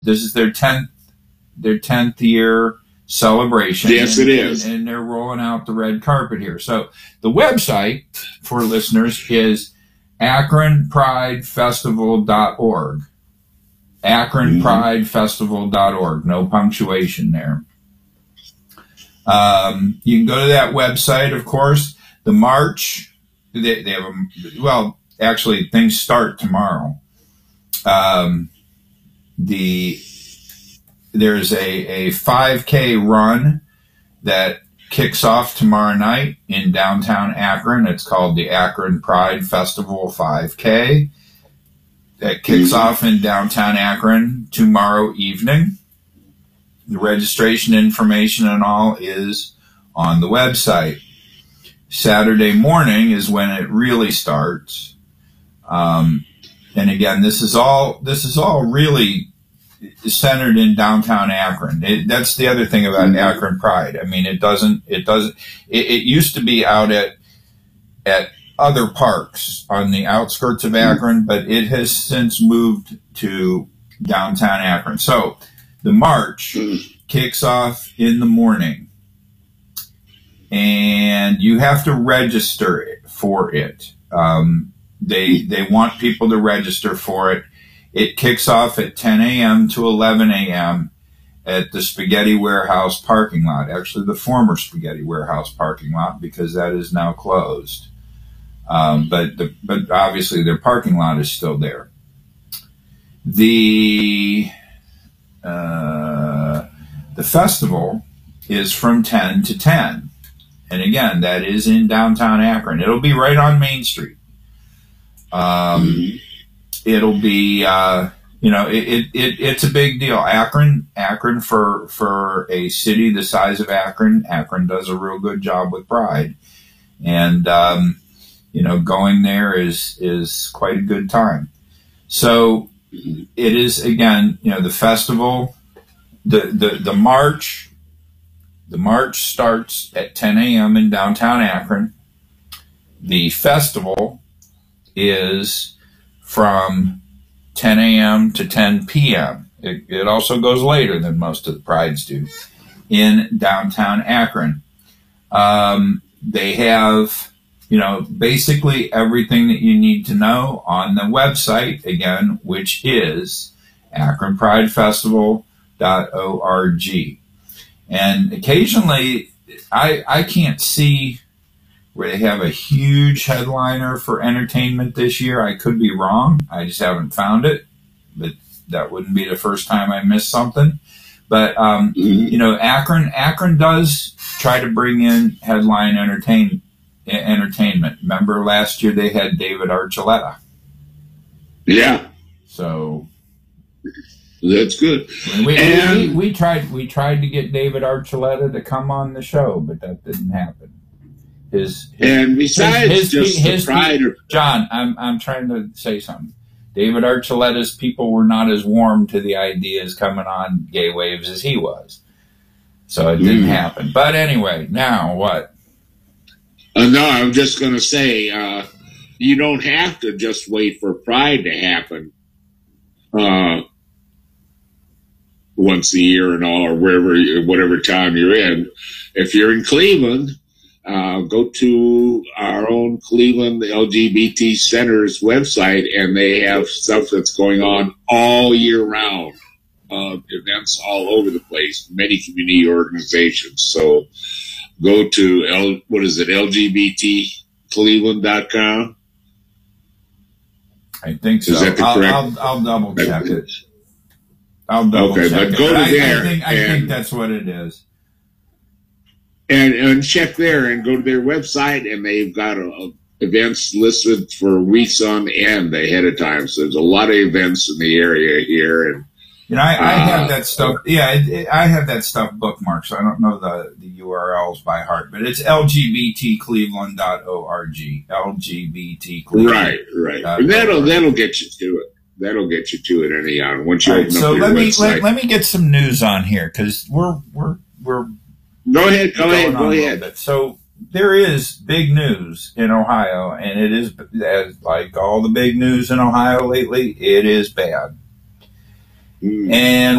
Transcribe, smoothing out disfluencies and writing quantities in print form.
This is their 10th year celebration. Yes, it is. And they're rolling out the red carpet here. So the website for listeners is AkronPrideFestival.org. AkronPrideFestival.org. No punctuation there. You can go to that website, of course. The march, they have well, actually, things start tomorrow. There's a 5K run that kicks off tomorrow night in downtown Akron. It's called the Akron Pride Festival 5K. That kicks off in downtown Akron tomorrow evening. The registration information and all is on the website. Saturday morning is when it really starts. And again, this is all really centered in downtown Akron. That's the other thing about Akron Pride. I mean, it used to be out at other parks on the outskirts of Akron, but it has since moved to downtown Akron. So the march kicks off in the morning, and you have to register for it. They want people to register for it. It kicks off at 10 a.m. to 11 a.m. at the Spaghetti Warehouse parking lot. Actually, the former Spaghetti Warehouse parking lot, because that is now closed. But obviously their parking lot is still there. The festival is from 10 to 10. And again, that is in downtown Akron. It'll be right on Main Street. It'll be, it's a big deal. Akron for a city the size of Akron does a real good job with Pride. And, going there is quite a good time. So it is, again, the festival, the march starts at 10 a.m. in downtown Akron. The festival is from 10 a.m. to 10 p.m. It also goes later than most of the prides do in downtown Akron. They have, basically everything that you need to know on the website, again, which is AkronPrideFestival.org. And occasionally, I can't see where they have a huge headliner for entertainment this year. I could be wrong. I just haven't found it. But that wouldn't be the first time I missed something. But, Akron does try to bring in headline entertainment. Remember last year they had David Archuleta. Yeah. So that's good. We tried to get David Archuleta to come on the show, but that didn't happen. John, I'm trying to say something. David Archuleta's people were not as warm to the ideas coming on Gay Waves as he was. So it didn't happen. But anyway, now what? No, I'm just going to say, you don't have to just wait for Pride to happen once a year and all, or whatever time you're in. If you're in Cleveland, go to our own Cleveland LGBT Center's website, and they have stuff that's going on all year round. Events all over the place, many community organizations. So go to LGBTCleveland.com. I think so. Is that the correct? I'll double check it. I'll double check but it. go to there. I think that's what it is. And check there and go to their website, and they've got events listed for weeks on end ahead of time. So there's a lot of events in the area here, and I have that stuff. Yeah, I have that stuff bookmarked, so I don't know the URLs by heart, but it's lgbtcleveland.org. lgbtcleveland. Right. And that'll get you to it. That'll get you to it anyhow. Once you open up your website. let me get some news on here, because we're Go ahead. So there is big news in Ohio, and it is, like all the big news in Ohio lately, it is bad. And